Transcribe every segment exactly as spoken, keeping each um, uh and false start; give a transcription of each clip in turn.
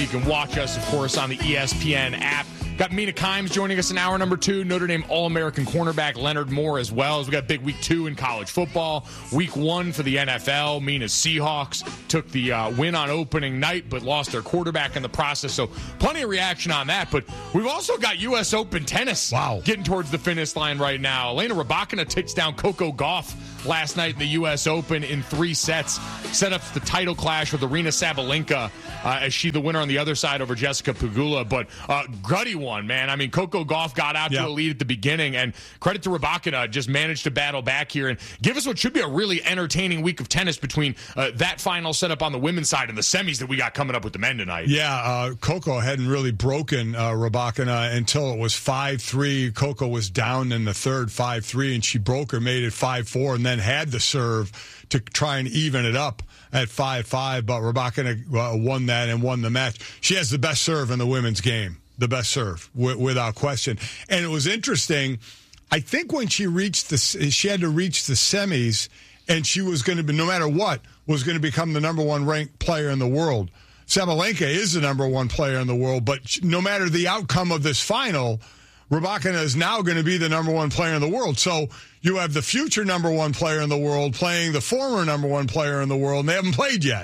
You can watch us, of course, on the E S P N app. Got Mina Kimes joining us in hour number two. Notre Dame All-American cornerback Leonard Moore as well. As we got big week two in college football. Week one for the N F L. Mina's Seahawks took the uh, win on opening night, but lost their quarterback in the process. So plenty of reaction on that. But we've also got U S Open tennis. Wow. Getting towards the finish line right now. Elena Rybakina takes down Coco Gauff last night in the U S Open in three sets. Set up the title clash with Arina Sabalenka uh, as she the winner on the other side over Jessica Pegula. But uh, gutty one, man. I mean, Coco Gauff got out yeah. to a lead at the beginning, and credit to Rybakina, just managed to battle back here and give us what should be a really entertaining week of tennis between uh, that final setup on the women's side and the semis that we got coming up with the men tonight. Yeah, uh, Coco hadn't really broken uh, Rybakina until it was five three. Coco was down in the third five three, and she broke her, made it five four, and then had the serve to try and even it up at five five, but Rybakina uh, won that and won the match. She has the best serve in the women's game, the best serve, w- without question. And it was interesting, I think when she reached the, she had to reach the semis, and she was going to be, no matter what, was going to become the number one ranked player in the world. Sabalenka is the number one player in the world, but no matter the outcome of this final, Rybakina is now going to be the number one player in the world. So you have the future number one player in the world playing the former number one player in the world, and they haven't played yet.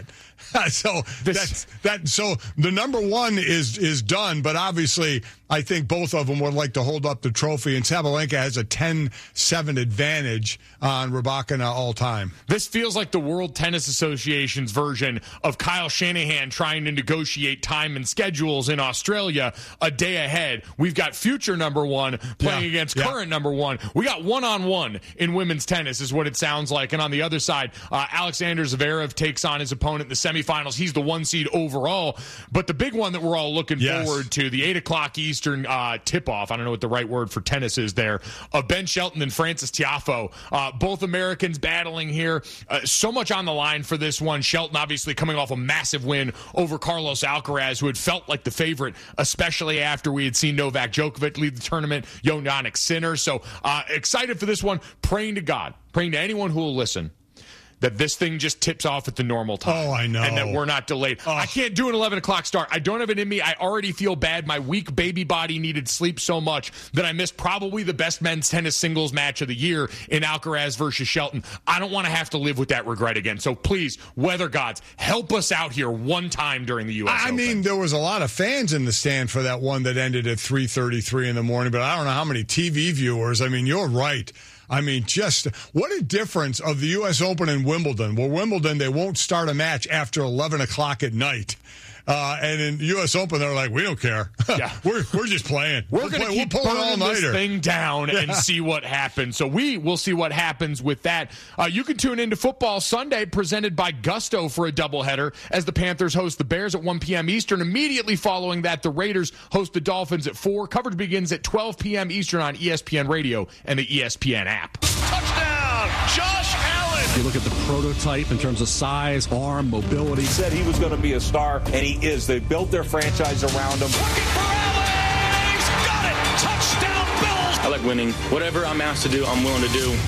so that's that. So the number one is is done, but obviously I think both of them would like to hold up the trophy, and Sabalenka has a ten seven advantage on Rybakina all time. This feels like the World Tennis Association's version of Kyle Shanahan trying to negotiate time and schedules in Australia a day ahead. We've got future number one playing yeah, against yeah. current number one. We got one-on-one in women's tennis is what it sounds like. And on the other side, uh, Alexander Zverev takes on his opponent in the semifinals. He's the one seed overall. But the big one that we're all looking yes. forward to, the eight o'clock Eastern uh, tip-off, I don't know what the right word for tennis is there, of Ben Shelton and Frances Tiafoe. Uh, both Americans battling here. Uh, so much on the line for this one. Shelton obviously coming off a massive win over Carlos Alcaraz, who had felt like the favorite, especially after we had seen Novak Djokovic lead the tournament, Jannik Sinner. So uh, excited for this one. Praying to God, praying to anyone who will listen, that this thing just tips off at the normal time. Oh, I know. And that we're not delayed. Oh. I can't do an eleven o'clock start. I don't have it in me. I already feel bad. My weak baby body needed sleep so much that I missed probably the best men's tennis singles match of the year in Alcaraz versus Shelton. I don't want to have to live with that regret again. So please, weather gods, help us out here one time during the U S I Open. mean, there was a lot of fans in the stand for that one that ended at three thirty-three in the morning, but I don't know how many T V viewers. I mean, you're right. I mean, just what a difference of the U S Open and Wimbledon. Well, Wimbledon, they won't start a match after eleven o'clock at night. Uh, and in U S Open, they're like, we don't care. Yeah. we're we're just playing. We're we'll going to play, keep we'll pull burning this all-nighter. thing down and see what happens. So we will see what happens with that. Uh, you can tune into Football Sunday, presented by Gusto, for a doubleheader as the Panthers host the Bears at one p.m. Eastern. Immediately following that, the Raiders host the Dolphins at four. Coverage begins at twelve p.m. Eastern on E S P N Radio and the E S P N app. Touchdown, Josh Allen. You look at the prototype in terms of size, arm, mobility. He said he was going to be a star, and he is. They built their franchise around him. Looking for Allen. He's got it. Touchdown, Bills. I like winning. Whatever I'm asked to do, I'm willing to do.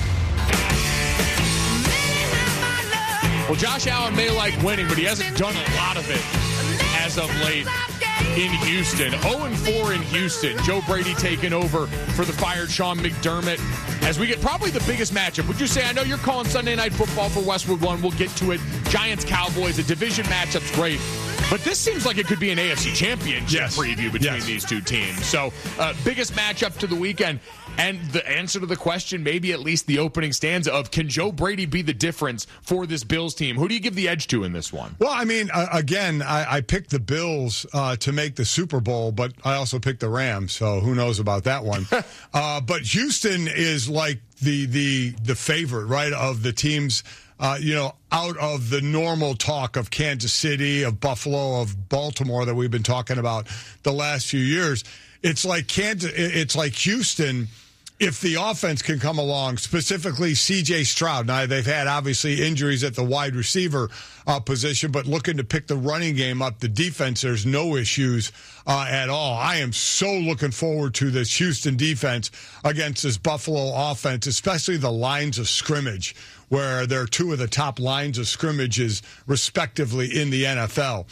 Well, Josh Allen may like winning, but he hasn't done a lot of it as of late in Houston. oh and four in Houston. Joe Brady taking over for the fired Sean McDermott as we get probably the biggest matchup. Would you say, I know you're calling Sunday Night Football for Westwood One. We'll get to it. Giants-Cowboys, a division matchup's great. But this seems like it could be an A F C Championship yes. preview between yes. these two teams. So, uh, biggest matchup to the weekend. And the answer to the question, maybe at least the opening stanza of, can Joe Brady be the difference for this Bills team? Who do you give the edge to in this one? Well, I mean, uh, again, I, I picked the Bills uh, to make the Super Bowl, but I also picked the Rams, so who knows about that one. uh, but Houston is like the the the favorite, right, of the teams, uh, you know, out of the normal talk of Kansas City, of Buffalo, of Baltimore that we've been talking about the last few years. It's like Kansas, it's like Houston, if the offense can come along, specifically C J Stroud. Now, they've had, obviously, injuries at the wide receiver uh, position, but looking to pick the running game up, the defense, there's no issues uh, at all. I am so looking forward to this Houston defense against this Buffalo offense, especially the lines of scrimmage, where they're two of the top lines of scrimmages, respectively, in the N F L.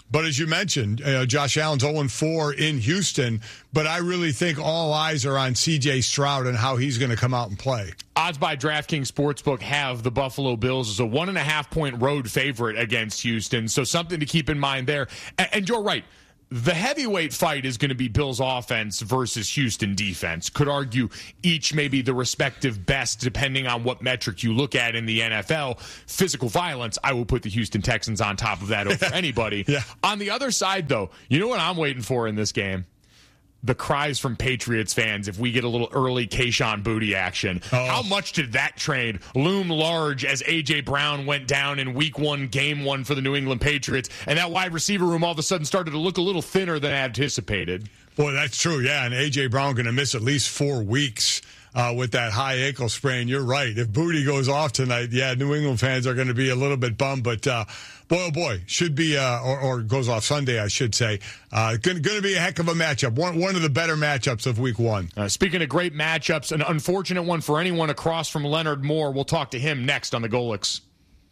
But as you mentioned, uh, Josh Allen's oh and four in Houston, but I really think all eyes are on C J Stroud and how he's going to come out and play. Odds by DraftKings Sportsbook have the Buffalo Bills as a one and a half point road favorite against Houston. So something to keep in mind there. And, and you're right. The heavyweight fight is going to be Bills offense versus Houston defense. Could argue each maybe the respective best depending on what metric you look at in the N F L. Physical violence, I will put the Houston Texans on top of that over anybody. Yeah. On the other side, though, you know what I'm waiting for in this game? The cries from Patriots fans if we get a little early Kayshon Boutte action. Oh. How much did that trade loom large as A J. Brown went down in week one, game one for the New England Patriots, and that wide receiver room all of a sudden started to look a little thinner than anticipated? Boy, that's true, yeah, and A J. Brown going to miss at least four weeks uh, with that high ankle sprain. You're right. If Boutte goes off tonight, yeah, New England fans are going to be a little bit bummed, but uh, boy, oh boy, should be, uh, or, or goes off Sunday, I should say. Uh, going to be a heck of a matchup. One, one of the better matchups of week one. Uh, speaking of great matchups, an unfortunate one for anyone across from Leonard Moore. We'll talk to him next on the Golix.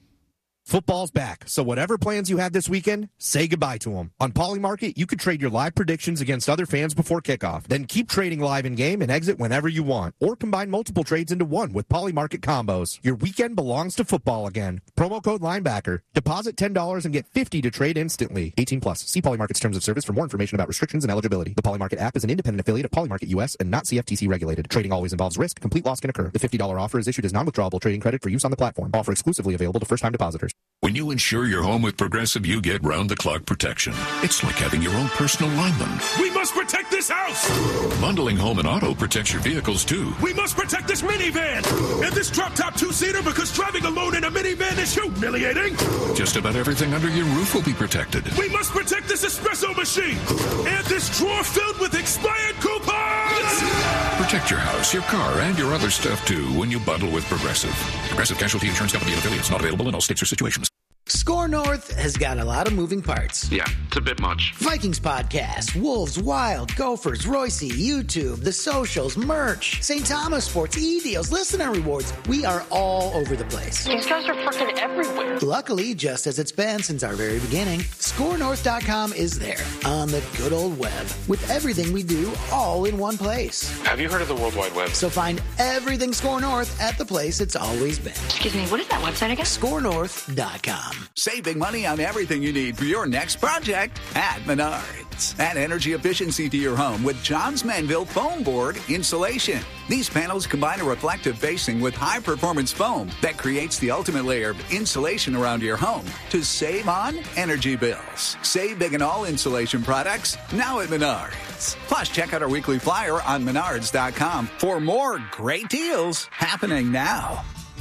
Football's back, so whatever plans you have this weekend, say goodbye to them. On Polymarket, you could trade your live predictions against other fans before kickoff. Then keep trading live in-game and exit whenever you want. Or combine multiple trades into one with Polymarket combos. Your weekend belongs to football again. Promo code Linebacker. Deposit ten dollars and get fifty dollars to trade instantly. eighteen plus. See Polymarket's terms of service for more information about restrictions and eligibility. The Polymarket app is an independent affiliate of Polymarket U S and not C F T C regulated. Trading always involves risk. Complete loss can occur. The fifty dollars offer is issued as non-withdrawable trading credit for use on the platform. Offer exclusively available to first-time depositors. When you insure your home with Progressive, you get round-the-clock protection. It's like having your own personal lineman. We must protect this house! Bundling home and auto protects your vehicles, too. We must protect this minivan! And this drop-top two-seater because driving alone in a minivan is humiliating! Just about everything under your roof will be protected. We must protect this espresso machine! And this drawer filled with expired coupons! Protect your house, your car, and your other stuff, too, when you bundle with Progressive. Progressive Casualty Insurance Company and affiliates. Not available in all states or situations. Score North has got a lot of moving parts. Yeah, it's a bit much. Vikings podcast, Wolves, Wild, Gophers, Royce, YouTube, the socials, merch, Saint Thomas Sports, e-deals, listener rewards. We are all over the place. These guys are freaking everywhere. Luckily, just as it's been since our very beginning, score north dot com is there on the good old web with everything we do all in one place. Have you heard of the World Wide Web? So find everything Score North at the place it's always been. Excuse me, what is that website again? score north dot com. Save big money on everything you need for your next project at Menards. Add energy efficiency to your home with Johns Manville Foam Board Insulation. These panels combine a reflective facing with high-performance foam that creates the ultimate layer of insulation around your home to save on energy bills. Save big on all insulation products now at Menards. Plus, check out our weekly flyer on menards dot com for more great deals happening now.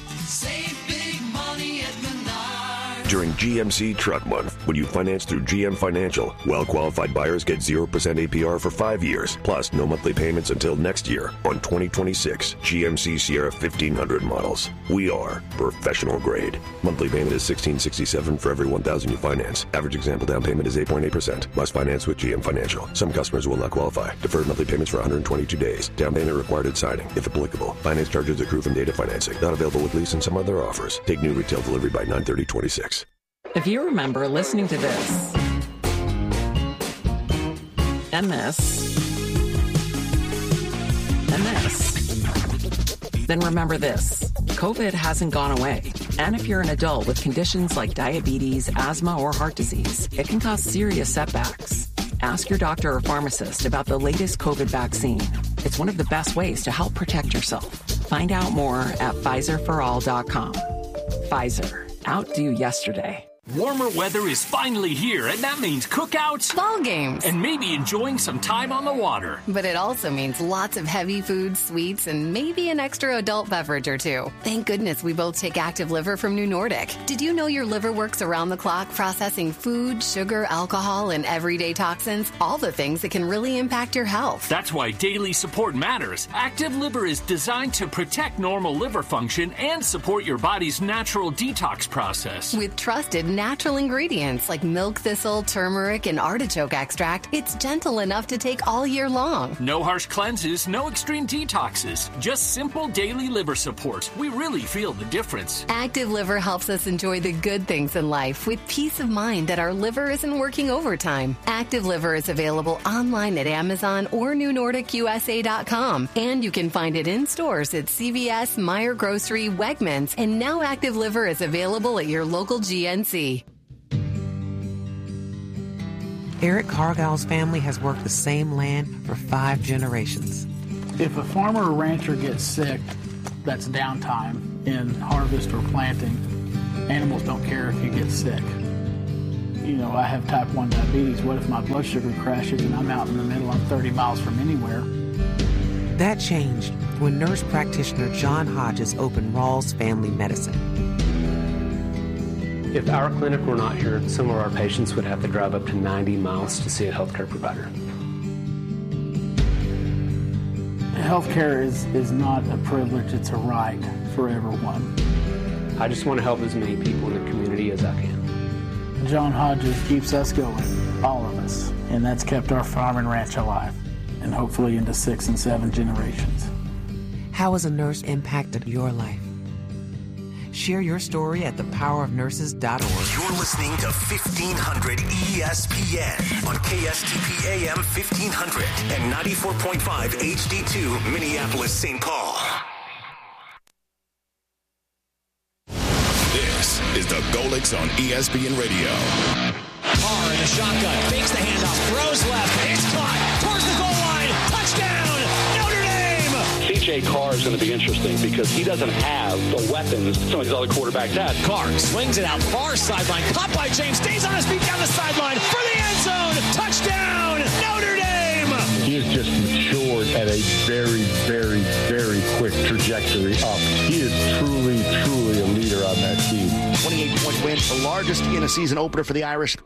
Save big money at Menards. During G M C Truck Month, when you finance through G M Financial, well-qualified buyers get zero percent A P R for five years, plus no monthly payments until next year on twenty twenty-six G M C Sierra fifteen hundred models. We are professional grade. Monthly payment is sixteen sixty-seven for every one thousand you finance. Average example down payment is eight point eight percent. Must finance with G M Financial. Some customers will not qualify. Deferred monthly payments for one hundred twenty-two days. Down payment required at signing, if applicable. Finance charges accrue from data financing. Not available with lease and some other offers. Take new retail delivery by nine thirty twenty-six. If you remember listening to this and this and this, then remember this. COVID hasn't gone away. And if you're an adult with conditions like diabetes, asthma, or heart disease, it can cause serious setbacks. Ask your doctor or pharmacist about the latest COVID vaccine. It's one of the best ways to help protect yourself. Find out more at Pfizer for all dot com. Pfizer. Outdo yesterday. Warmer weather is finally here, and that means cookouts, ball games, and maybe enjoying some time on the water. But it also means lots of heavy food, sweets, and maybe an extra adult beverage or two. Thank goodness we both take Active Liver from New Nordic. Did you know your liver works around the clock processing food, sugar, alcohol, and everyday toxins? All the things that can really impact your health. That's why daily support matters. Active Liver is designed to protect normal liver function and support your body's natural detox process. With trusted natural ingredients like milk thistle, turmeric, and artichoke extract, it's gentle enough to take all year long. No harsh cleanses, no extreme detoxes, just simple daily liver support. We really feel the difference. Active Liver helps us enjoy the good things in life with peace of mind that our liver isn't working overtime. Active Liver is available online at Amazon or new nordic u s a dot com, and you can find it in stores at C V S, Meijer Grocery, Wegmans, and now Active Liver is available at your local G N C. Eric Cargill's family has worked the same land for five generations. If a farmer or rancher gets sick, that's downtime in harvest or planting. Animals don't care if you get sick. You know, I have type one diabetes. What if my blood sugar crashes and I'm out in the middle, I'm thirty miles from anywhere? That changed when nurse practitioner John Hodges opened Rawls Family Medicine. If our clinic were not here, some of our patients would have to drive up to ninety miles to see a healthcare provider. Healthcare is, is not a privilege, it's a right for everyone. I just want to help as many people in the community as I can. John Hodges keeps us going, all of us, and that's kept our farm and ranch alive, and hopefully into six and seven generations. How has a nurse impacted your life? Share your story at the power of nurses dot org. You're listening to fifteen hundred E S P N on K S T P A M fifteen hundred and ninety-four point five H D two Minneapolis, Saint Paul. This is the Golix on E S P N Radio. Carr in the shotgun, fakes the handoff, throws left, it's caught, towards the goal line, touchdown, Notre Dame! C J Carr is going to be interesting because he doesn't have the weapons some of these other quarterbacks have. Carr swings it out, far sideline, caught by James, stays on his feet down the sideline for the end zone, touchdown, Notre Dame! He has just matured at a very, very, very quick trajectory up. He is truly, truly a leader on that team. twenty-eight point win, the largest in a season opener for the Irish.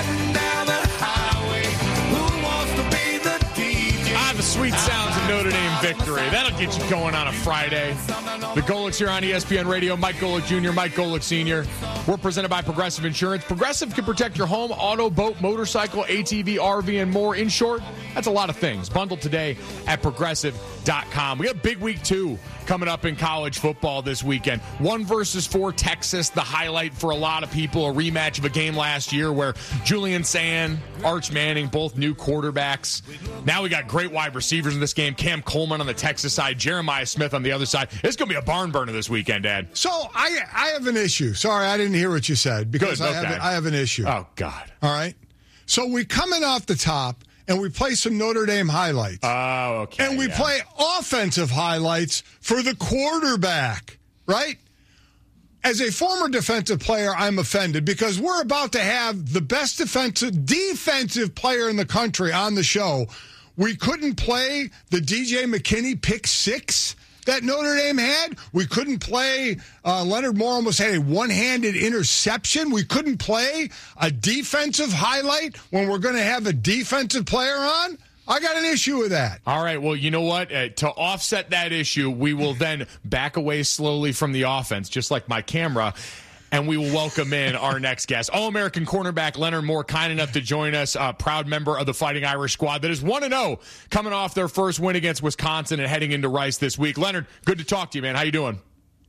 Ah, the sweet sounds of Notre Dame victory. That'll get you going on a Friday. The Golix here on E S P N Radio. Mike Golick Junior, Mike Golick Senior We're presented by Progressive Insurance. Progressive can protect your home, auto, boat, motorcycle, A T V, R V, and more. In short, that's a lot of things. Bundled today at progressive dot com. We got big week two coming up in college football this weekend. One versus four, Texas, the highlight for a lot of people, a rematch of a game last year where Julian Sand, Arch Manning, both new quarterbacks. Now we got great wide receivers in this game. Cam Coleman on the Texas side, Jeremiah Smith on the other side. It's going to be a barn burner this weekend, Dad. So I I have an issue. Sorry, I didn't hear what you said because Good, I, okay. have, I have an issue. Oh, God. All right. So we coming off the top, and we play some Notre Dame highlights. Oh, okay. And we yeah. play offensive highlights for the quarterback, right? As a former defensive player, I'm offended because we're about to have the best defensive defensive player in the country on the show. We couldn't play the D J McKinney pick six that Notre Dame had. We couldn't play, uh, Leonard Moore almost had a one-handed interception. We couldn't play a defensive highlight when we're going to have a defensive player on. I got an issue with that. All right, well, you know what? Uh, to offset that issue, we will then back away slowly from the offense, just like my camera, and we will welcome in our next guest. All-American cornerback Leonard Moore, kind enough to join us, a proud member of the Fighting Irish squad that is one and oh, coming off their first win against Wisconsin and heading into Rice this week. Leonard, good to talk to you, man. How you doing?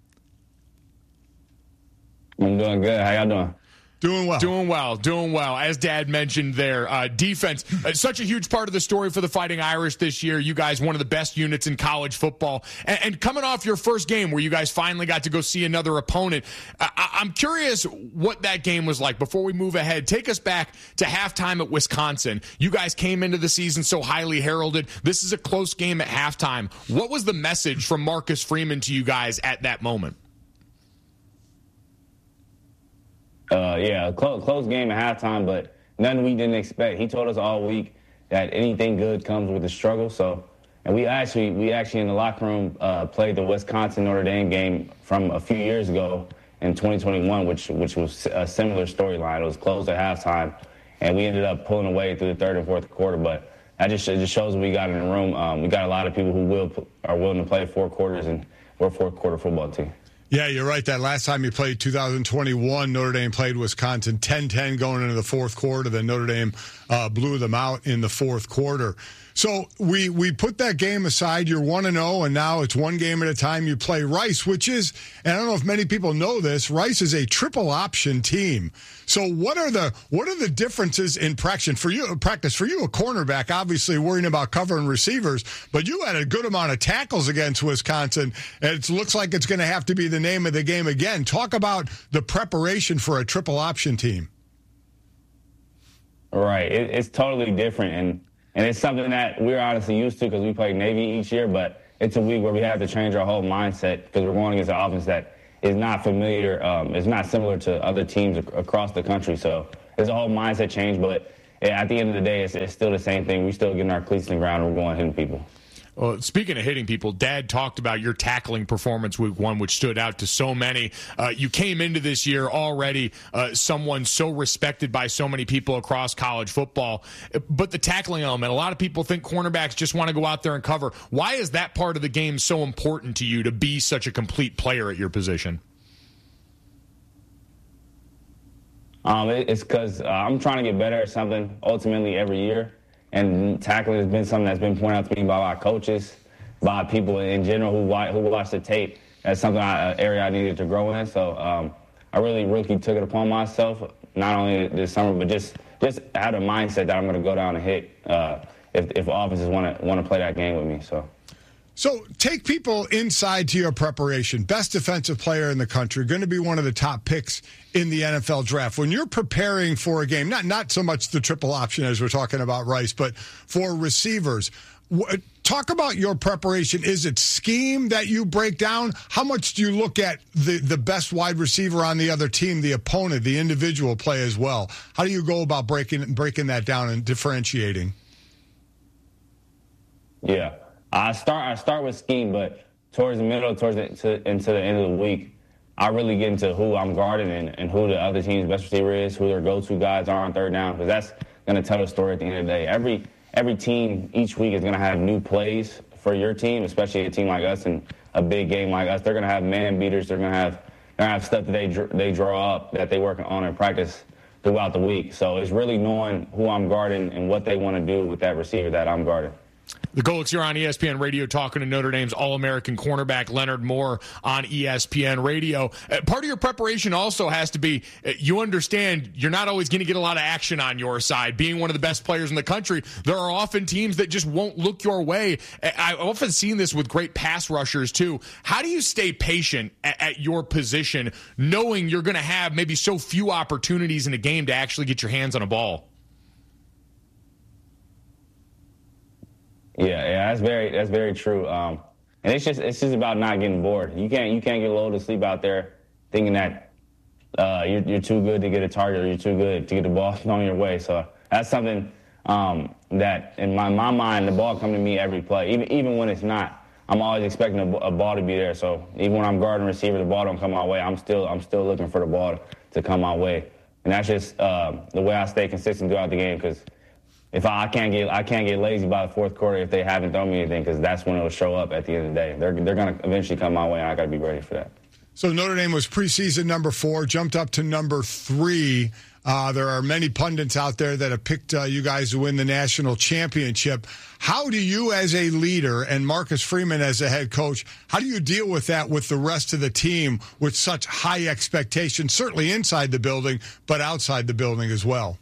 I'm doing good. How y'all doing? Doing well. Doing well. Doing well. As Dad mentioned there, uh, defense, uh, such a huge part of the story for the Fighting Irish this year. You guys, one of the best units in college football. And, and coming off your first game where you guys finally got to go see another opponent, uh, I- I'm curious what that game was like. Before we move ahead, take us back to halftime at Wisconsin. You guys came into the season so highly heralded. This is a close game at halftime. What was the message from Marcus Freeman to you guys at that moment? Uh, yeah, close, close game at halftime, but nothing we didn't expect. He told us all week that anything good comes with a struggle. So, and we actually, we actually in the locker room uh, played the Wisconsin Notre Dame game from a few years ago in twenty twenty-one, which which was a similar storyline. It was closed at halftime, and we ended up pulling away through the third and fourth quarter. But that just it just shows what we got in the room. Um, we got a lot of people who will are willing to play four quarters, and we're a fourth quarter football team. Yeah, you're right. That last time you played, two thousand twenty-one, Notre Dame played Wisconsin ten ten going into the fourth quarter. Then Notre Dame uh, blew them out in the fourth quarter. So we we put that game aside. You're one and oh, and now it's one game at a time. You play Rice, which is, and I don't know if many people know this, Rice is a triple option team. So what are the what are the differences in practice for you? Practice for you, a cornerback, obviously worrying about covering receivers, but you had a good amount of tackles against Wisconsin. And it looks like it's going to have to be the name of the game again. Talk about the preparation for a triple option team. Right, it, it's totally different, and. And it's something that we're honestly used to because we play Navy each year, but it's a week where we have to change our whole mindset because we're going against an offense that is not familiar, um, it's not similar to other teams ac- across the country. So it's a whole mindset change, but at the end of the day, it's, it's still the same thing. We're still getting our cleats in the ground and we're going hitting people. Well, speaking of hitting people, Dad talked about your tackling performance week one, which stood out to so many. Uh, you came into this year already uh, someone so respected by so many people across college football. But the tackling element, a lot of people think cornerbacks just want to go out there and cover. Why is that part of the game so important to you to be such a complete player at your position? Um, it, it's because uh, I'm trying to get better at something ultimately every year. And tackling has been something that's been pointed out to me by my coaches, by people in general who watch, who watch the tape. That's something, I, an area I needed to grow in. So um, I really, really took it upon myself, not only this summer, but just just had a mindset that I'm going to go down and hit uh, if, if offenses want to want to play that game with me. So. So take people inside to your preparation. Best defensive player in the country, going to be one of the top picks in the N F L draft. When you're preparing for a game, not not so much the triple option as we're talking about Rice, but for receivers, w- talk about your preparation. Is it scheme that you break down? How much do you look at the, the best wide receiver on the other team, the opponent, the individual play as well? How do you go about breaking breaking that down and differentiating? Yeah. I start I start with scheme, but towards the middle, towards the, to, into the end of the week, I really get into who I'm guarding and, and who the other team's best receiver is, who their go-to guys are on third down, because that's going to tell the story at the end of the day. Every every team each week is going to have new plays for your team, especially a team like us and a big game like us. They're going to have man beaters. They're going to have they're going to have stuff that they they draw up that they work on in practice throughout the week. So it's really knowing who I'm guarding and what they want to do with that receiver that I'm guarding. The Golics here on E S P N Radio talking to Notre Dame's All-American cornerback Leonard Moore on E S P N Radio. Uh, part of your preparation also has to be uh, you understand you're not always going to get a lot of action on your side. Being one of the best players in the country, there are often teams that just won't look your way. I've often seen this with great pass rushers too. How do you stay patient at, at your position knowing you're going to have maybe so few opportunities in a game to actually get your hands on a ball? Yeah, yeah, that's very that's very true. Um, and it's just it's just about not getting bored. You can't you can't get lulled to sleep out there thinking that uh, you're you're too good to get a target or you're too good to get the ball thrown your way. So that's something um, that in my my mind, the ball come to me every play, even even when it's not. I'm always expecting a, a ball to be there. So even when I'm guarding receiver, the ball don't come my way. I'm still I'm still looking for the ball to come my way. And that's just uh, the way I stay consistent throughout the game because. If I, I can't get I can't get lazy by the fourth quarter if they haven't thrown me anything because that's when it'll show up at the end of the day. They're they're going to eventually come my way, and I got to be ready for that. So Notre Dame was preseason number four, jumped up to number three. Uh, there are many pundits out there that have picked uh, you guys to win the national championship. How do you, as a leader, and Marcus Freeman as a head coach, how do you deal with that with the rest of the team with such high expectations, certainly inside the building, but outside the building as well?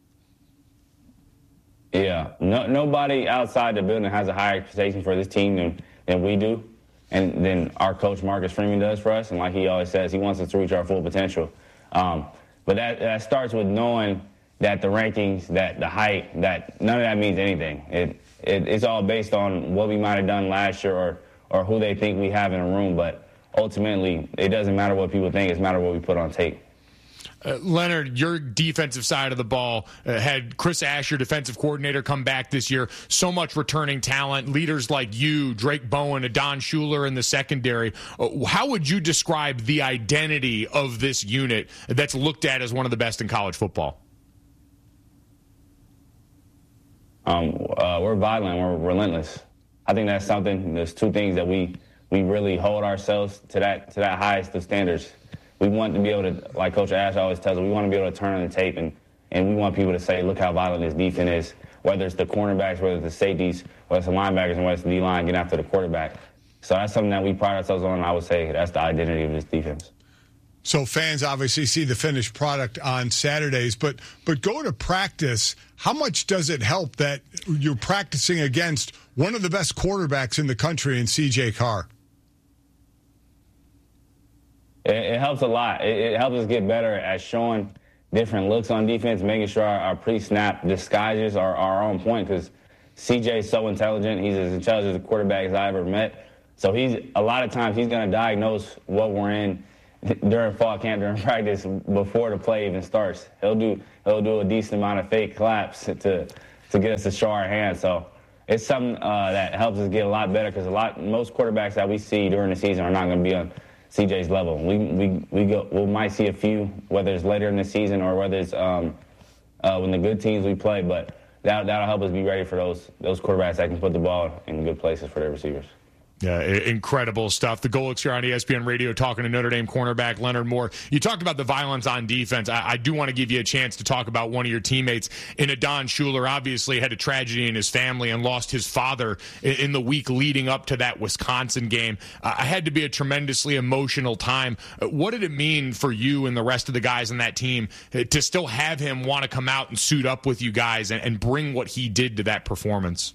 Yeah, no, nobody outside the building has a higher expectation for this team than, than we do and than our coach Marcus Freeman does for us. And like he always says, he wants us to reach our full potential. Um, but that, that starts with knowing that the rankings, that the height, that none of that means anything. It, it It's all based on what we might have done last year or, or who they think we have in a room. But ultimately, it doesn't matter what people think. It's matter what we put on tape. Uh, Leonard, your defensive side of the ball uh, had Chris Asher, defensive coordinator, come back this year. So much returning talent, leaders like you, Drake Bowen, Adon Schuler in the secondary. Uh, how would you describe the identity of this unit that's looked at as one of the best in college football? Um, uh, we're violent. We're relentless. I think that's something. There's two things that we we really hold ourselves to that to that highest of standards. We want to be able to, like Coach Ash always tells us, we want to be able to turn on the tape, and, and we want people to say, look how violent this defense is, whether it's the cornerbacks, whether it's the safeties, whether it's the linebackers, and whether it's the D-line getting after the quarterback. So that's something that we pride ourselves on, and I would say that's the identity of this defense. So fans obviously see the finished product on Saturdays, but but go to practice. How much does it help that you're practicing against one of the best quarterbacks in the country in C J Carr? It, it helps a lot. It, it helps us get better at showing different looks on defense, making sure our, our pre-snap disguises are, are on point, because C J is so intelligent. He's as intelligent as a quarterback as I ever met. So he's a lot of times he's going to diagnose what we're in during fall camp, during practice, before the play even starts. He'll do he'll do a decent amount of fake claps to to get us to show our hands. So it's something uh, that helps us get a lot better, because a lot most quarterbacks that we see during the season are not going to be on C J's level. We we we go we might see a few, whether it's later in the season or whether it's um, uh, when the good teams we play, but that that'll help us be ready for those those quarterbacks that can put the ball in good places for their receivers. Yeah, incredible stuff. The Golics here on E S P N Radio talking to Notre Dame cornerback Leonard Moore. You talked about the violence on defense. I, I do want to give you a chance to talk about one of your teammates in Adon Shuler. Obviously had a tragedy in his family and lost his father in, in the week leading up to that Wisconsin game. Uh, I had to be a tremendously emotional time. Uh, what did it mean for you and the rest of the guys on that team uh, to still have him want to come out and suit up with you guys and, and bring what he did to that performance?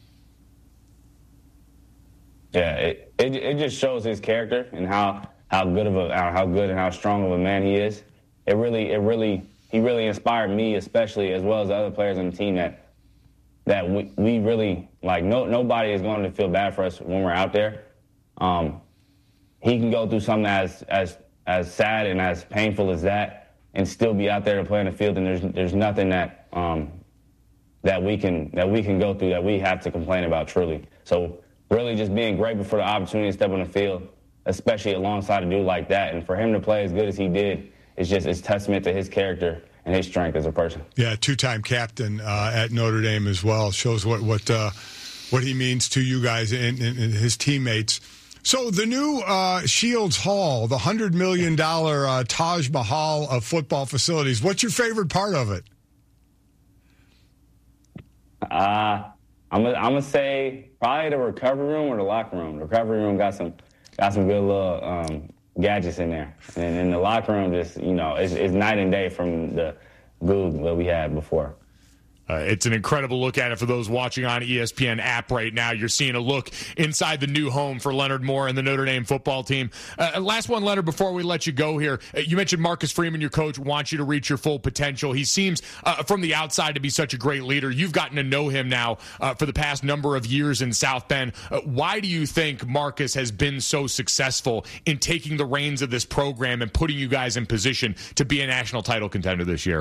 Yeah, it, it it just shows his character and how, how good of a how good and how strong of a man he is. It really it really he really inspired me, especially, as well as the other players on the team, that that we, we really like no nobody is going to feel bad for us when we're out there. Um, he can go through something as as as sad and as painful as that and still be out there to play on the field, and there's there's nothing that um, that we can that we can go through that we have to complain about, truly. So really just being grateful for the opportunity to step on the field, especially alongside a dude like that. And for him to play as good as he did, it's just it's testament to his character and his strength as a person. Yeah, two-time captain uh, at Notre Dame as well. Shows what what uh, what he means to you guys and, and, and his teammates. So the new uh, Shields Hall, the one hundred million dollars uh, Taj Mahal of football facilities, what's your favorite part of it? Uh, I'm gonna I'm gonna say probably the recovery room or the locker room. The recovery room got some got some good little um, gadgets in there, and in the locker room, just you know, it's, it's night and day from the goo that we had before. Uh, it's an incredible look at it for those watching on E S P N app right now. You're seeing a look inside the new home for Leonard Moore and the Notre Dame football team. Uh, last one, Leonard, before we let you go here. Uh, you mentioned Marcus Freeman, your coach, wants you to reach your full potential. He seems, uh, from the outside, to be such a great leader. You've gotten to know him now uh, for the past number of years in South Bend. Uh, why do you think Marcus has been so successful in taking the reins of this program and putting you guys in position to be a national title contender this year?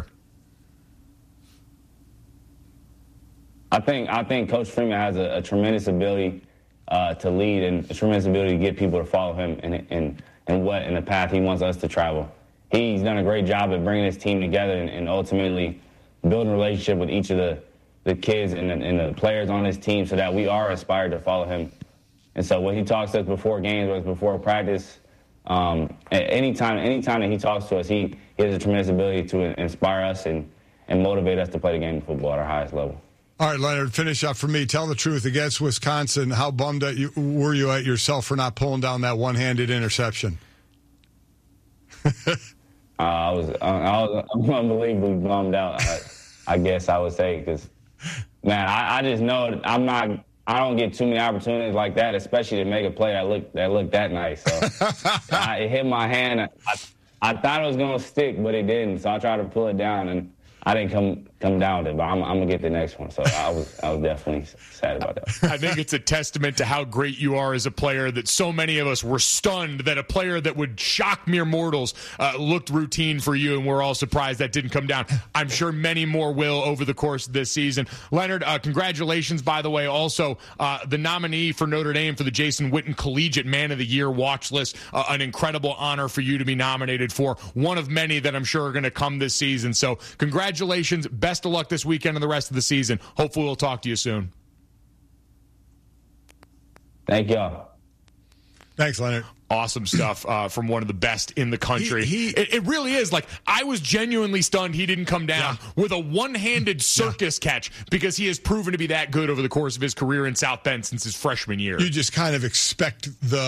I think I think Coach Freeman has a, a tremendous ability uh, to lead and a tremendous ability to get people to follow him and and and what in the path he wants us to travel. He's done a great job at bringing his team together and, and ultimately building a relationship with each of the, the kids and the, and the players on his team so that we are inspired to follow him. And so when he talks to us before games or before practice, um, anytime anytime that he talks to us, he, he has a tremendous ability to inspire us and, and motivate us to play the game of football at our highest level. All right, Leonard, finish up for me. Tell the truth. Against Wisconsin, how bummed at you, were you at yourself for not pulling down that one-handed interception? uh, I was I was unbelievably bummed out, I, I guess I would say, because, man, I, I just know I'm not – I don't get too many opportunities like that, especially to make a play that looked that, looked that nice. So I, it hit my hand. I, I thought it was going to stick, but it didn't, so I tried to pull it down, and I didn't come come down with it, but I'm, I'm going to get the next one. So I was I was definitely sad about that. I think it's a testament to how great you are as a player that so many of us were stunned that a player that would shock mere mortals uh, looked routine for you, and we're all surprised that didn't come down. I'm sure many more will over the course of this season. Leonard, uh, congratulations, by the way. Also, uh, the nominee for Notre Dame for the Jason Witten Collegiate Man of the Year watch list, uh, an incredible honor for you to be nominated for, one of many that I'm sure are going to come this season. So congratulations. Best of luck this weekend and the rest of the season. Hopefully we'll talk to you soon. Thank y'all. Thanks, Leonard. Awesome stuff uh, from one of the best in the country. He, he, it, it really is. Like, I was genuinely stunned he didn't come down yeah. with a one-handed circus yeah. catch because he has proven to be that good over the course of his career in South Bend since his freshman year. You just kind of expect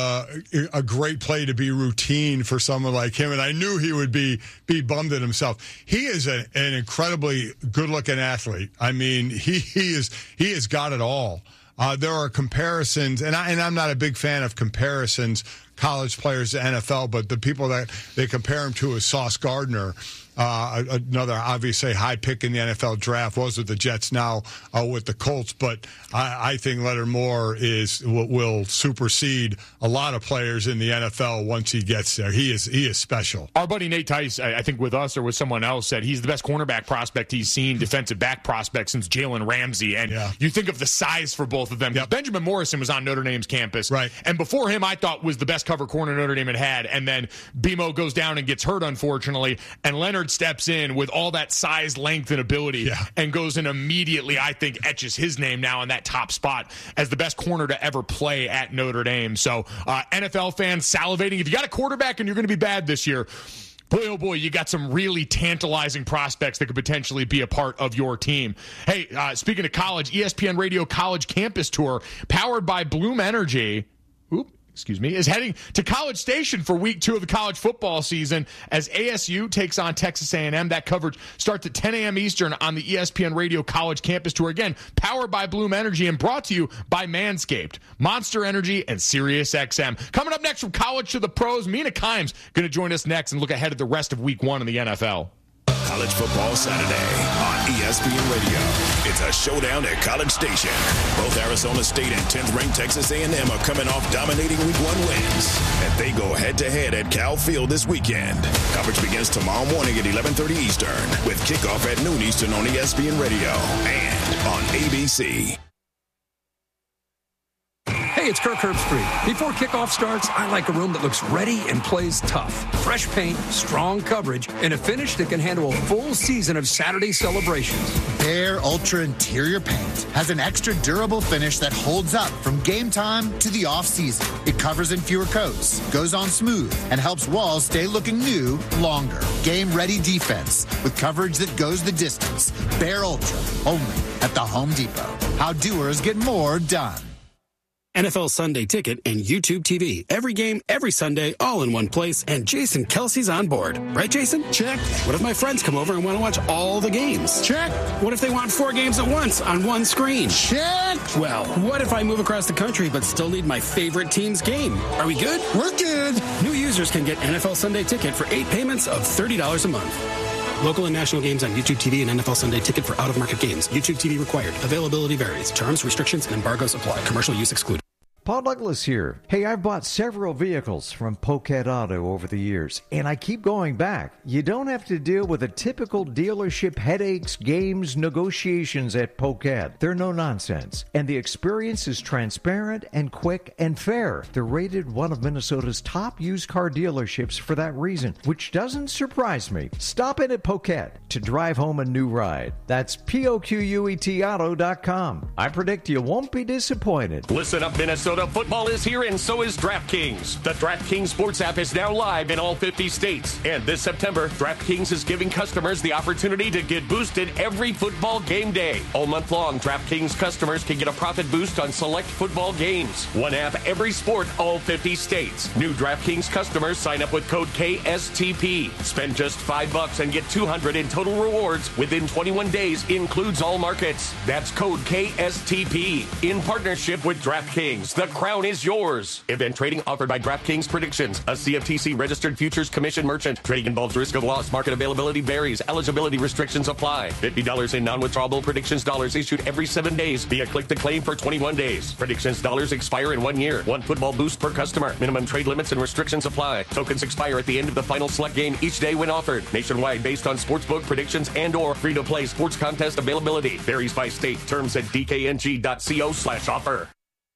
the a great play to be routine for someone like him, and I knew he would be be bummed at himself. He is a, an incredibly good-looking athlete. I mean, he, he is he has got it all. Uh, there are comparisons, and, I, and I'm not a big fan of comparisons, college players to N F L, but the people that they compare him to is Sauce Gardner, uh, another obviously high pick in the N F L draft, was with the Jets, now uh, with the Colts. But I, I think Leonard Moore is will, will supersede a lot of players in the N F L once he gets there. He is he is special. Our buddy Nate Tice, I think with us or with someone else, said he's the best cornerback prospect he's seen, defensive back prospect since Jalen Ramsey. And yeah. you think of the size for both of them. Yep. Benjamin Morrison was on Notre Dame's campus. Right. And before him, I thought was the best cover corner Notre Dame had had. And then B M O goes down and gets hurt, unfortunately. And Leonard steps in with all that size, length, and ability yeah. and goes and immediately, I think, etches his name now in that top spot as the best corner to ever play at Notre Dame. So uh, N F L fans salivating. If you got a quarterback and you're going to be bad this year, boy, oh boy, you got some really tantalizing prospects that could potentially be a part of your team. Hey, uh, speaking of college, E S P N Radio College Campus Tour, powered by Bloom Energy. Oop. Excuse me, is heading to College Station for week two of the college football season as A S U takes on Texas A and M. That coverage starts at ten a.m. Eastern on the E S P N Radio College Campus Tour. Again, powered by Bloom Energy and brought to you by Manscaped, Monster Energy, and SiriusXM. Coming up next from college to the pros, Mina Kimes going to join us next and look ahead at the rest of week one in the N F L. College Football Saturday on E S P N Radio. It's a showdown at College Station. Both Arizona State and tenth-ranked Texas A and M are coming off dominating week one wins. And they go head-to-head at Cal Field this weekend. Coverage begins tomorrow morning at eleven thirty Eastern with kickoff at noon Eastern on E S P N Radio and on A B C. Hey, it's Kirk Herbstreit. Before kickoff starts, I like a room that looks ready and plays tough. Fresh paint, strong coverage, and a finish that can handle a full season of Saturday celebrations. Behr Ultra Interior Paint has an extra durable finish that holds up from game time to the off-season. It covers in fewer coats, goes on smooth, and helps walls stay looking new longer. Game-ready defense with coverage that goes the distance. Behr Ultra, only at the Home Depot. How doers get more done. N F L Sunday Ticket and YouTube T V. Every game, every Sunday, all in one place. And Jason Kelsey's on board. Right, Jason? Check. What if my friends come over and want to watch all the games? Check. What if they want four games at once on one screen? Check. Well, what if I move across the country but still need my favorite team's game? Are we good? We're good. New users can get N F L Sunday Ticket for eight payments of thirty dollars a month. Local and national games on YouTube T V and N F L Sunday Ticket for out-of-market games. YouTube T V required. Availability varies. Terms, restrictions, and embargoes apply. Commercial use excluded. Paul Douglas here. Hey, I've bought several vehicles from Poquet Auto over the years, and I keep going back. You don't have to deal with the typical dealership headaches, games, negotiations at Poquet. They're no nonsense, and the experience is transparent and quick and fair. They're rated one of Minnesota's top used car dealerships for that reason, which doesn't surprise me. Stop in at Poquet to drive home a new ride. That's P O Q U E T auto dot com. I predict you won't be disappointed. Listen up, Minnesota. Football is here, and so is DraftKings. The DraftKings Sports app is now live in all fifty states. And this September, DraftKings is giving customers the opportunity to get boosted every football game day. All month long, DraftKings customers can get a profit boost on select football games. One app, every sport, all fifty states. New DraftKings customers sign up with code K S T P. Spend just five bucks and get two hundred in total rewards within twenty-one days. Includes all markets. That's code K S T P. In partnership with DraftKings. The crown is yours. Event trading offered by DraftKings Predictions, a C F T C registered futures commission merchant. Trading involves risk of loss. Market availability varies. Eligibility restrictions apply. fifty dollars in non-withdrawable Predictions dollars issued every seven days via click to claim for twenty-one days. Predictions dollars expire in one year. One football boost per customer. Minimum trade limits and restrictions apply. Tokens expire at the end of the final select game each day when offered. Nationwide based on sportsbook predictions and or free-to-play sports contest availability. Varies by state. Terms at d k n g dot co slash offer.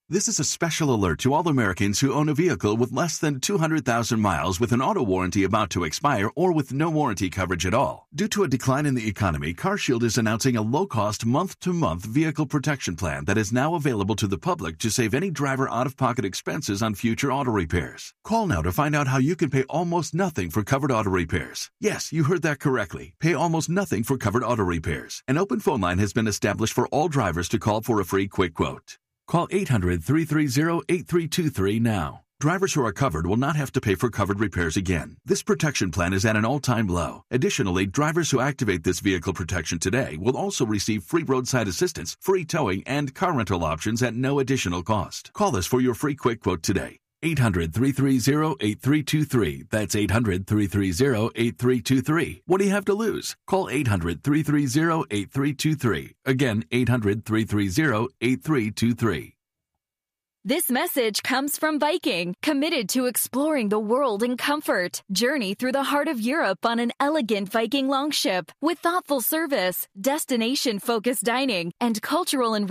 This is a special alert to all Americans who own a vehicle with less than two hundred thousand miles with an auto warranty about to expire or with no warranty coverage at all. Due to a decline in the economy, CarShield is announcing a low-cost month-to-month vehicle protection plan that is now available to the public to save any driver out-of-pocket expenses on future auto repairs. Call now to find out how you can pay almost nothing for covered auto repairs. Yes, you heard that correctly. Pay almost nothing for covered auto repairs. An open phone line has been established for all drivers to call for a free quick quote. Call eight hundred, three three zero, eight three two three now. Drivers who are covered will not have to pay for covered repairs again. This protection plan is at an all-time low. Additionally, drivers who activate this vehicle protection today will also receive free roadside assistance, free towing, and car rental options at no additional cost. Call us for your free quick quote today. eight hundred, three three zero, eight three two three. That's eight hundred, three three zero, eight three two three. What do you have to lose? Call eight hundred, three three zero, eight three two three. Again, eight hundred, three three zero, eight three two three. This message comes from Viking, committed to exploring the world in comfort. Journey through the heart of Europe on an elegant Viking longship with thoughtful service, destination-focused dining, and cultural enrichment.